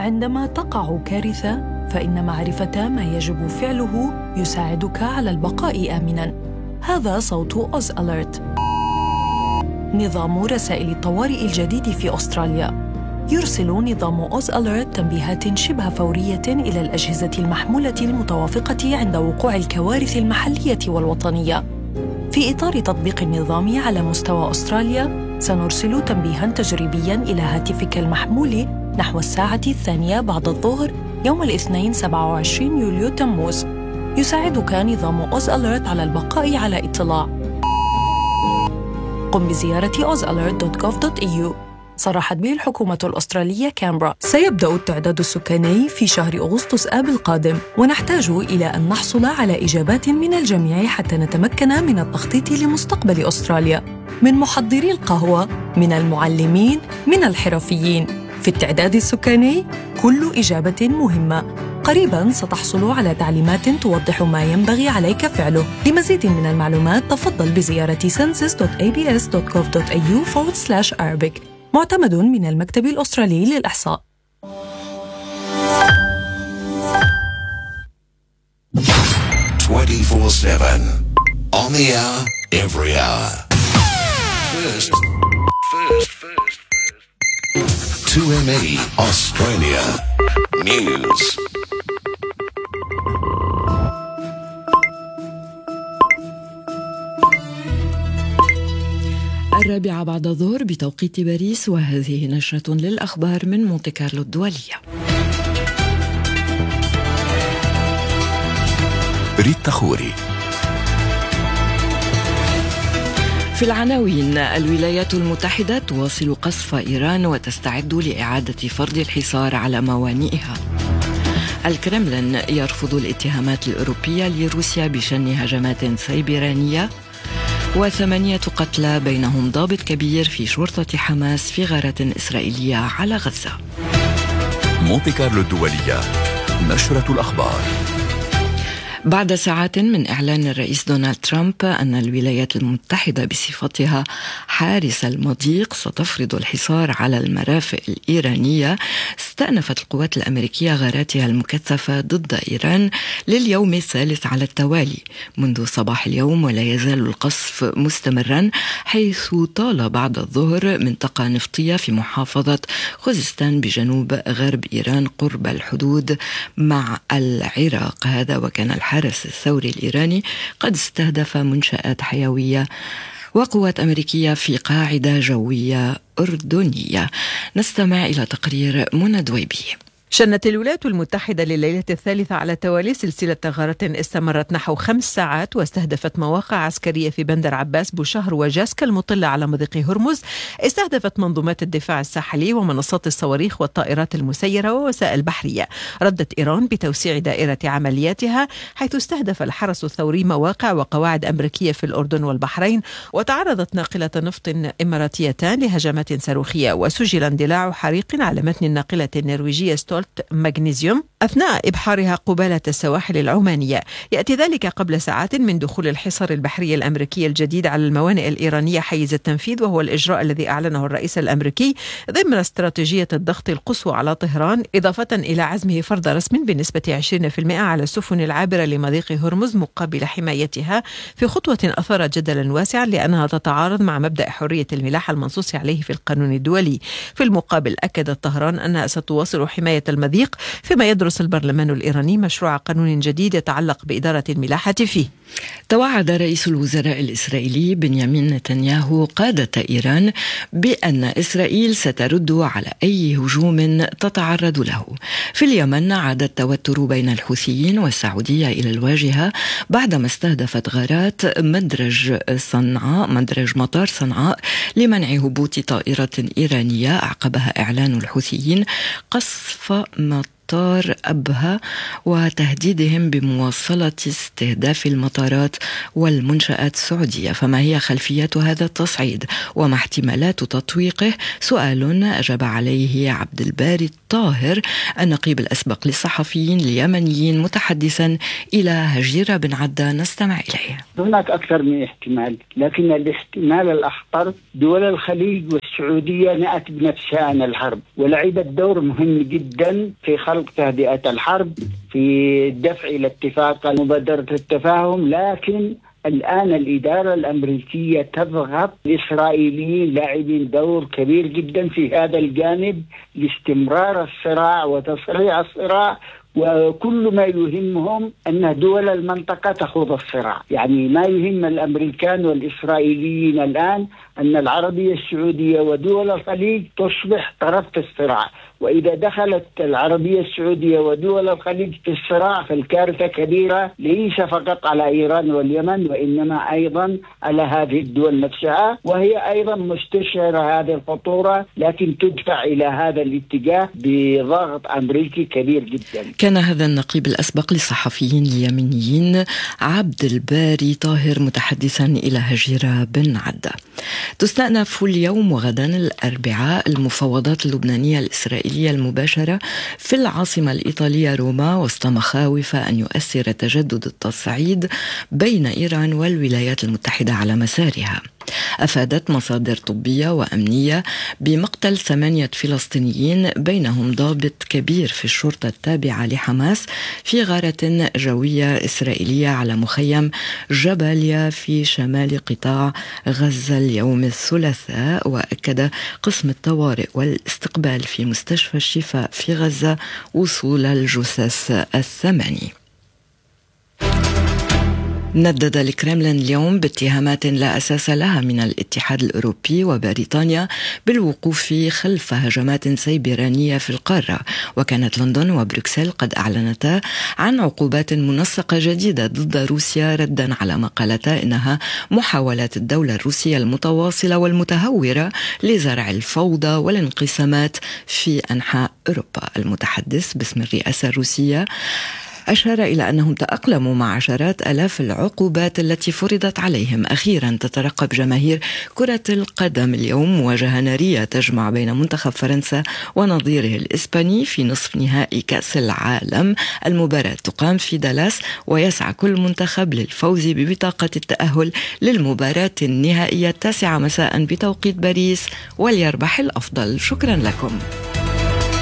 عندما تقع كارثة، فإن معرفة ما يجب فعله يساعدك على البقاء آمناً. هذا صوت أوز أليرت، نظام رسائل الطوارئ الجديد في أستراليا. يرسل نظام أوز أليرت تنبيهات شبه فورية إلى الأجهزة المحمولة المتوافقة عند وقوع الكوارث المحلية والوطنية. في إطار تطبيق النظام على مستوى أستراليا، سنرسل تنبيهاً تجريبياً إلى هاتفك المحمول نحو الساعة 2 بعد الظهر يوم الاثنين 27 يوليو تموز. يساعدك نظام أوز أليرت على البقاء على اطلاع. قم بزيارة ozalert.gov.au. صرحت به الحكومة الأسترالية كامبرا. سيبدأ التعداد السكاني في شهر أغسطس آب القادم، ونحتاج إلى أن نحصل على إجابات من الجميع حتى نتمكن من التخطيط لمستقبل أستراليا، من محضري القهوة، من المعلمين، من الحرفيين. في التعداد السكاني كل إجابة مهمة. قريباً ستحصل على تعليمات توضح ما ينبغي عليك فعله. لمزيد من المعلومات تفضل بزيارة census.abs.gov.au/Arabic. معتمد من المكتب الأسترالي للإحصاء. 24/7 on the hour, every hour. First. 2ME Australia News. الرابعة بعد الظهر بتوقيت باريس، وهذه نشرة للأخبار من مونتي كارلو الدولية. ريتا خوري. في العناوين: الولايات المتحدة تواصل قصف إيران وتستعد لإعادة فرض الحصار على موانئها. الكرملين يرفض الاتهامات الأوروبية لروسيا بشن هجمات سيبرانية. و8 قتلى بينهم ضابط كبير في شرطة حماس في غارة إسرائيلية على غزة. مونتي كارلو الدولية، نشرة الأخبار. بعد ساعات من إعلان الرئيس دونالد ترامب أن الولايات المتحدة بصفتها حارس المضيق ستفرض الحصار على المرافق الإيرانية، استأنفت القوات الأمريكية غاراتها المكثفة ضد إيران لليوم الثالث على التوالي منذ صباح اليوم، ولا يزال القصف مستمرا، حيث طال بعد الظهر منطقة نفطية في محافظة خوزستان بجنوب غرب إيران قرب الحدود مع العراق. هذا وكان الحرس الثوري الإيراني قد استهدف منشآت حيوية وقوات أمريكية في قاعدة جوية أردنية. نستمع إلى تقرير منى دويبي. شنت الولايات المتحدة لليلة الثالثة على التوالي سلسلة غارات استمرت نحو 5 ساعات، واستهدفت مواقع عسكرية في بندر عباس بوشهر وجاسكا المطلة على مضيق هرمز. استهدفت منظومات الدفاع الساحلي ومنصات الصواريخ والطائرات المسيرة ووسائل بحرية. ردت إيران بتوسيع دائرة عملياتها، حيث استهدف الحرس الثوري مواقع وقواعد أمريكية في الأردن والبحرين، وتعرضت ناقلة نفط إماراتيتان لهجمات صاروخية، وسجل اندلاع حريق على متن الناقلة النرويجية ستولت مغنيسيوم أثناء إبحارها قبالة السواحل العمانية. يأتي ذلك قبل ساعات من دخول الحصار البحري الأمريكي الجديد على الموانئ الإيرانية حيز التنفيذ، وهو الإجراء الذي أعلنه الرئيس الأمريكي ضمن استراتيجية الضغط القصوى على طهران، إضافة إلى عزمه فرض رسم بنسبة 20% على السفن العابرة لمضيق هرمز مقابل حمايتها، في خطوة أثارت جدلا واسعا لأنها تتعارض مع مبدأ حرية الملاحة المنصوص عليه في القانون الدولي. في المقابل أكدت طهران أنها ستواصل حماية المضيق، فيما يدرس البرلمان الإيراني مشروع قانون جديد يتعلق بإدارة الملاحة فيه. توعد رئيس الوزراء الإسرائيلي بنيامين نتنياهو قادة إيران بأن إسرائيل سترد على أي هجوم تتعرض له. في اليمن عاد التوتر بين الحوثيين والسعودية إلى الواجهة بعدما استهدفت غارات مدرج مطار صنعاء لمنع هبوط طائرة إيرانية، أعقبها إعلان الحوثيين قصف مطار أبها وتهديدهم بمواصلة استهداف المطارات والمنشآت السعودية. فما هي خلفية هذا التصعيد وما احتمالات تطويقه؟ سؤال أجاب عليه عبد الباري الطاهر النقيب الأسبق للصحفيين اليمنيين متحدثا إلى هجيرة بن عدة. نستمع إليه. هناك أكثر من احتمال، لكن الاحتمال الأخطر دول الخليج والسعودية نأت بنفسها عن الحرب ولعبت دور مهم جدا في خلق تهدئة الحرب، في دفع إلى اتفاق مبادرة التفاهم. لكن الآن الإدارة الأمريكية تضغط الإسرائيليين لاعبين دور كبير جدا في هذا الجانب لاستمرار الصراع وتصريع الصراع، وكل ما يهمهم أن دول المنطقة تخوض الصراع. يعني ما يهم الأمريكان والإسرائيليين الآن أن العربية السعودية ودول الخليج تصبح طرف في الصراع، وإذا دخلت العربية السعودية ودول الخليج في الصراع فالكارثة كبيرة ليس فقط على إيران واليمن وإنما أيضا على هذه الدول نفسها، وهي أيضا مستشعرة هذه الخطورة لكن تدفع إلى هذا الاتجاه بضغط أمريكي كبير جدا. كان هذا النقيب الأسبق للصحفيين اليمنيين عبد الباري طاهر متحدثا إلى هجيرة بن عدة. تستأنف اليوم وغدا الأربعاء المفاوضات اللبنانية الإسرائيلية المباشرة في العاصمة الإيطالية روما وسط مخاوف أن يؤثر تجدد التصعيد بين إيران والولايات المتحدة على مسارها. أفادت مصادر طبية وأمنية بمقتل 8 فلسطينيين بينهم ضابط كبير في الشرطة التابعة لحماس في غارة جوية إسرائيلية على مخيم جباليا في شمال قطاع غزة اليوم الثلاثاء. وأكد قسم الطوارئ والاستقبال في مستشفى الشفاء في غزة وصول الجثث 8. ندد الكرملين اليوم باتهامات لا أساس لها من الاتحاد الأوروبي وبريطانيا بالوقوف خلف هجمات سيبرانية في القارة. وكانت لندن وبروكسل قد أعلنتا عن عقوبات منسقة جديدة ضد روسيا ردا على ما قالتا إنها محاولات الدولة الروسية المتواصلة والمتهورة لزرع الفوضى والانقسامات في أنحاء أوروبا. المتحدث باسم الرئاسة الروسية أشار إلى أنهم تأقلموا مع عشرات آلاف العقوبات التي فرضت عليهم. أخيرا تترقب جماهير كرة القدم اليوم مواجهة نارية تجمع بين منتخب فرنسا ونظيره الإسباني في نصف نهائي كأس العالم. المباراة تقام في دالاس ويسعى كل منتخب للفوز ببطاقة التأهل للمباراة النهائية 9 مساء بتوقيت باريس وليربح الأفضل. شكرا لكم.